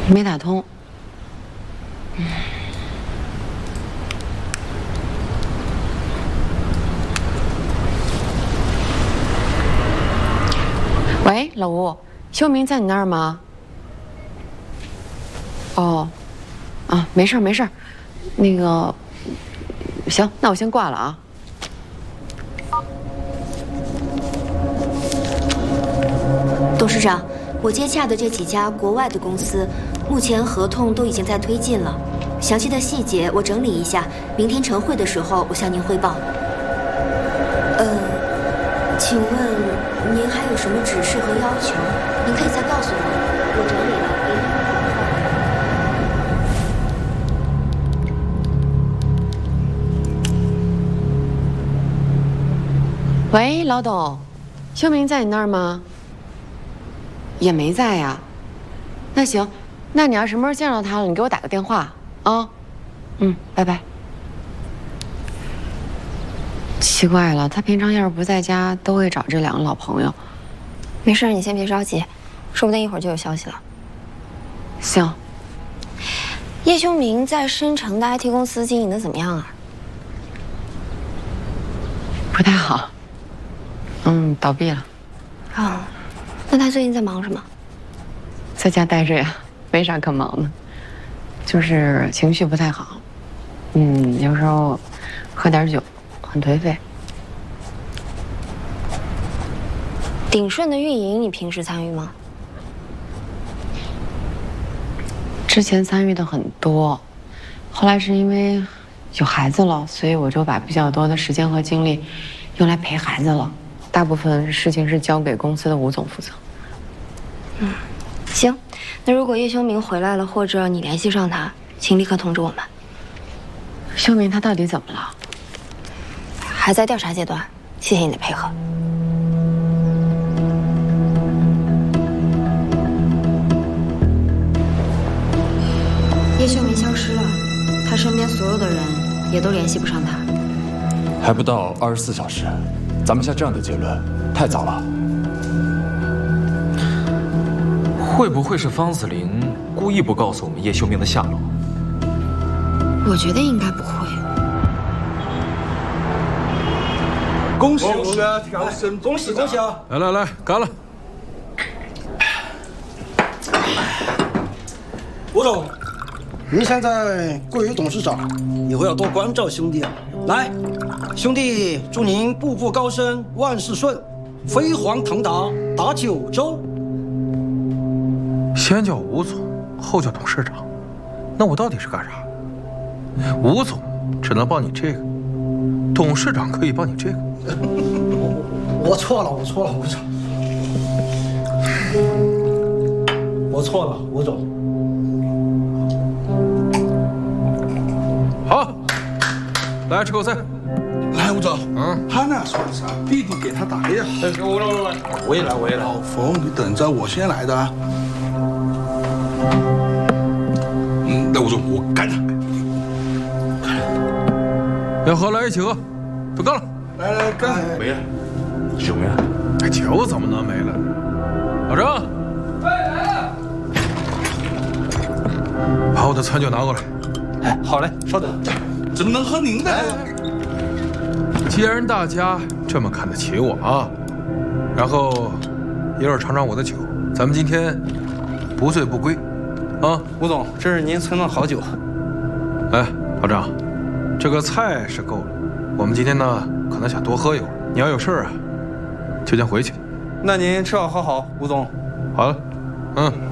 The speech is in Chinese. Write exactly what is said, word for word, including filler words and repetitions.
没打通。嗯。喂，老吴，秀明在你那儿吗？哦，啊，没事儿没事儿，那个，行，那我先挂了啊。 董事长，我接洽的这几家国外的公司，目前合同都已经在推进了，详细的细节我整理一下，明天晨会的时候我向您汇报。呃，请问您还有什么指示和要求？您可以再告诉我，我整理了。 喂，老董，秀明在你那儿吗？也没在呀。那行，那你要什么时候见到他了，你给我打个电话啊。嗯，拜拜。奇怪了，他平常要是不在家，都会找这两个老朋友。 没事，你先别着急，说不定一会儿就有消息了。 行。 叶修明在深城的 I T 公司经营的怎么样啊？ 不太好。 嗯，倒闭了。 啊、哦，那他最近在忙什么？ 在家待着呀，没啥可忙的，就是情绪不太好。嗯，有时候喝点酒，很颓废。 鼎顺的运营，你平时参与吗？ 之前参与的很多，后来是因为有孩子了，所以我就把比较多的时间和精力用来陪孩子了。 大部分事情是交给公司的吴总负责。 嗯，行，那如果叶修明回来了，或者你联系上他，请立刻通知我们。 修明他到底怎么了？ 还在调查阶段，谢谢你的配合。叶修明消失了，他身边所有的人也都联系不上他。 还不到二十四小时。 咱们下这样的结论太早了。 会不会是方子霖故意不告诉我们叶修明的下落？ 我觉得应该不会。 恭喜我们调升，恭喜恭喜啊！ 来来来，干了！ 吴总，您现在贵为董事长，以后要多关照兄弟啊！来。 兄弟，祝您步步高升，万事顺，飞黄腾达，达九州。 先叫吴总，后叫董事长，那我到底是干啥？吴总只能帮你这个，董事长可以帮你这个。 我我错了，我错了，吴总，我错了，吴总。 好，来吃口菜。 来，吴总，嗯，他那说的啥，必定给他打呀。 哎，我来，我来，我也来，我也来。 老冯，你等着，我先来的啊。嗯，那吴总，我干他。 要喝来一起喝，都干了。 来来干。 没了，酒没了。 哎，酒怎么能没了？老张， 哎，来了。 把我的餐酒拿过来。 哎，好嘞，稍等。 怎么能喝您的？ 既然大家这么看得起我啊，然后一会儿尝尝我的酒，咱们今天不醉不归，啊！ 吴总，这是您存的好酒。 来，老张，这个菜是够了，我们今天呢可能想多喝一会儿。你要有事儿啊，就先回去。 那您吃好喝好，吴总。 好了，嗯。